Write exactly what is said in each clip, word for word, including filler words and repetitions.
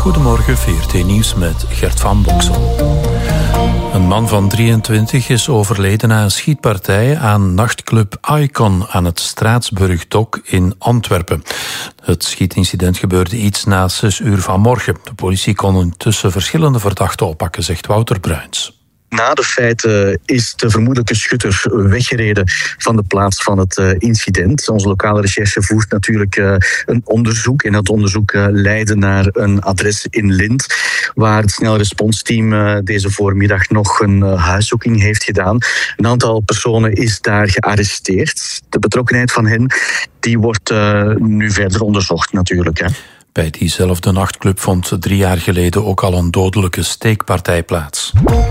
Goedemorgen, V R T Nieuws met Gert van Boksel. Een man van drieëntwintig is overleden na een schietpartij aan nachtclub Icon aan het Straatsburgdok in Antwerpen. Het schietincident gebeurde iets na zes uur vanmorgen. De politie kon intussen verschillende verdachten oppakken, zegt Wouter Bruins. Na de feiten is de vermoedelijke schutter weggereden van de plaats van het incident. Onze lokale recherche voert natuurlijk een onderzoek. En dat onderzoek leidde naar een adres in Lint, waar het snelresponsteam deze voormiddag nog een huiszoeking heeft gedaan. Een aantal personen is daar gearresteerd. De betrokkenheid van hen die wordt nu verder onderzocht natuurlijk, hè. Bij diezelfde nachtclub vond drie jaar geleden ook al een dodelijke steekpartij plaats.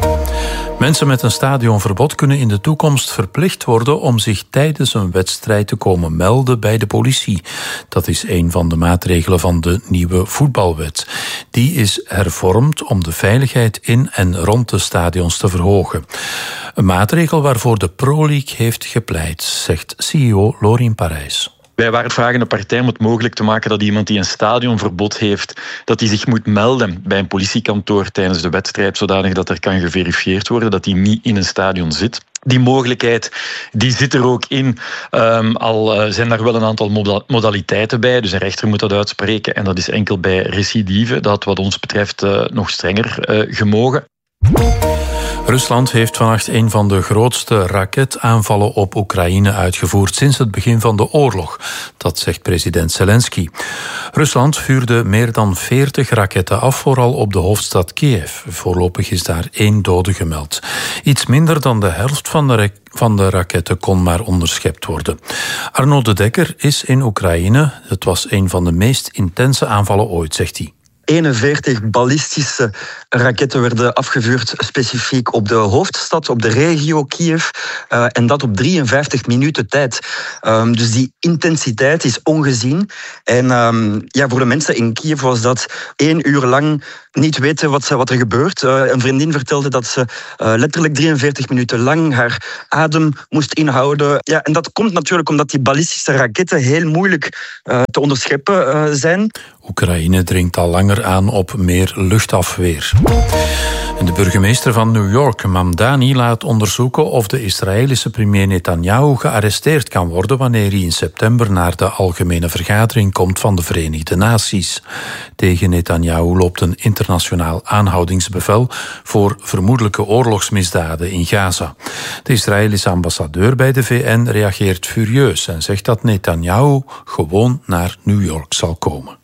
Mensen met een stadionverbod kunnen in de toekomst verplicht worden om zich tijdens een wedstrijd te komen melden bij de politie. Dat is een van de maatregelen van de nieuwe voetbalwet. Die is hervormd om de veiligheid in en rond de stadions te verhogen. Een maatregel waarvoor de Pro League heeft gepleit, zegt C E O Lorien Parijs. Wij waren het vragende partij om het mogelijk te maken dat iemand die een stadionverbod heeft, dat hij zich moet melden bij een politiekantoor tijdens de wedstrijd, zodanig dat er kan geverifieerd worden dat hij niet in een stadion zit. Die mogelijkheid die zit er ook in, um, al uh, zijn daar wel een aantal moda- modaliteiten bij. Dus een rechter moet dat uitspreken en dat is enkel bij recidive. Dat wat ons betreft uh, nog strenger uh, gemogen. Rusland heeft vannacht een van de grootste raketaanvallen op Oekraïne uitgevoerd sinds het begin van de oorlog. Dat zegt president Zelensky. Rusland vuurde meer dan veertig raketten af, vooral op de hoofdstad Kiev. Voorlopig is daar één dode gemeld. Iets minder dan de helft van de, ra- van de raketten kon maar onderschept worden. Arno de Dekker is in Oekraïne. Het was een van de meest intense aanvallen ooit, zegt hij. eenenveertig ballistische raketten werden afgevuurd specifiek op de hoofdstad, op de regio Kiev. Uh, en dat op drieënvijftig minuten tijd. Um, dus die intensiteit is ongezien. En um, ja, voor de mensen in Kiev was dat één uur lang niet weten wat, wat er gebeurt. Uh, een vriendin vertelde dat ze uh, letterlijk drieënveertig minuten lang haar adem moest inhouden. Ja, en dat komt natuurlijk omdat die ballistische raketten heel moeilijk uh, te onderscheppen uh, zijn. Oekraïne dringt al langer aan op meer luchtafweer. En de burgemeester van New York, Mamdani, laat onderzoeken of de Israëlische premier Netanyahu gearresteerd kan worden wanneer hij in september naar de algemene vergadering komt van de Verenigde Naties. Tegen Netanyahu loopt een internationaal aanhoudingsbevel voor vermoedelijke oorlogsmisdaden in Gaza. De Israëlische ambassadeur bij de V N reageert furieus en zegt dat Netanyahu gewoon naar New York zal komen.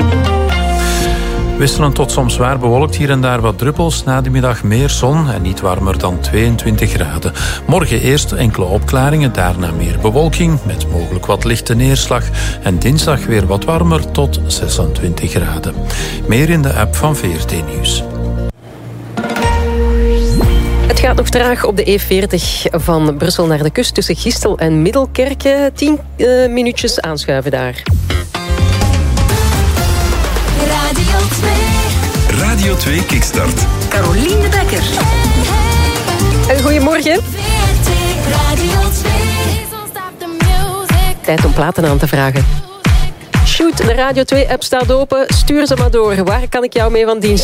Wisselend tot soms zwaar bewolkt, hier en daar wat druppels. Na de middag meer zon en niet warmer dan tweeëntwintig graden. Morgen eerst enkele opklaringen, daarna meer bewolking met mogelijk wat lichte neerslag. En dinsdag weer wat warmer tot zesentwintig graden. Meer in de app van V R T Nieuws. Het gaat nog traag op de E veertig van Brussel naar de kust tussen Gistel en Middelkerke. Tien uh, minuutjes aanschuiven daar. Radio twee. Radio twee Kickstart. Carolien de Bekker. Hey, goedemorgen. Radio twee. Tijd om platen aan te vragen. Shoot, de Radio twee-app staat open. Stuur ze maar door. Waar kan ik jou mee van dienst?